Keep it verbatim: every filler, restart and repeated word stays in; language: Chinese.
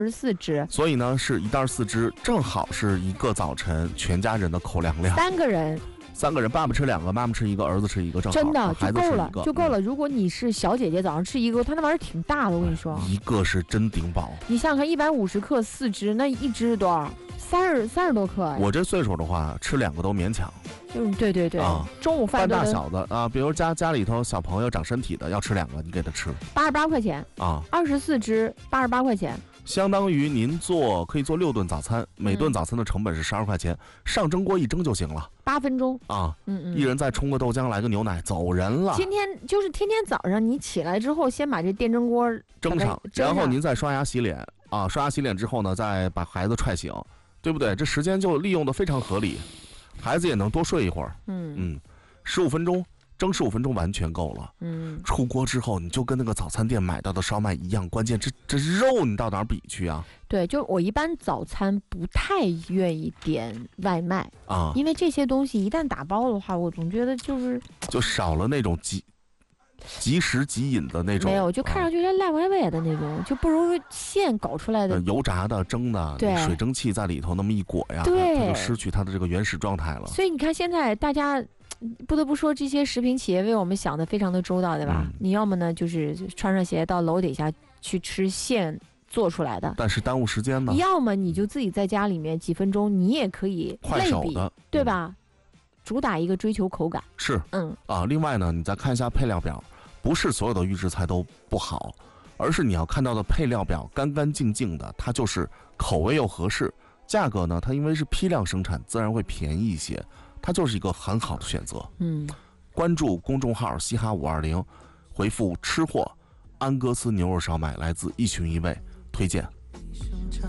十四只， 所以呢是一袋四只，正好是一个早晨全家人的口粮量。 三个人。 三个人，爸爸吃两个，妈妈吃一个，儿子吃一个，正好真的孩子就够了，就够了。 嗯、 如果你是小姐姐，早上吃一个，它那玩意儿挺大的，我跟你说， 一个是真顶饱。 你想想看，一百五十克四只，那一只是多少？三十三十多克、哎。 我这岁数的话，吃两个都勉强。 嗯，对对对，啊、中午饭半大小的啊，比如家家里头小朋友长身体的要吃两个，你给他吃。 八十八块钱啊， 二十四只，八十八块钱。 相当于您做可以做六顿早餐，每顿早餐的成本是十二块钱，嗯、上蒸锅一蒸就行了， 八分钟啊， 嗯嗯， 一人再冲个豆浆，来个牛奶，走人了。 今天就是天天早上你起来之后，先把这电蒸锅蒸上，然后您再刷牙洗脸啊，刷牙洗脸之后呢，再把孩子踹醒，对不对？这时间就利用的非常合理，孩子也能多睡一会儿，嗯嗯，十五分钟。蒸十五分钟完全够了。嗯，出锅之后你就跟那个早餐店买到的烧麦一样，关键这这肉你到哪儿比去啊？ 对，就我一般早餐不太愿意点外卖啊， 因为这些东西一旦打包的话，我总觉得就是就少了那种即即食即饮的那种， 没有，就看上去有点烂歪歪的那种，啊、就不如现搞出来的、 呃、油炸的、蒸的， 对， 水蒸气在里头那么一裹呀， 对， 它就失去它的这个原始状态了。 所以你看，现在大家。不得不说，这些食品企业为我们想的非常的周到，对吧？嗯、你要么呢，就是穿上鞋到楼底下去吃现做出来的， 但是耽误时间呢； 要么你就自己在家里面几分钟，你也可以快手的， 对吧？嗯、主打一个追求口感。 是，嗯啊。另外呢，你再看一下配料表，不是所有的预制菜都不好，而是你要看到的配料表干干净净的，它就是口味又合适，价格呢，它因为是批量生产，自然会便宜一些。它就是一个很好的选择。嗯，关注公众号嘻哈五二零，回复吃货，安格斯牛肉烧麦来自一群一味，推荐。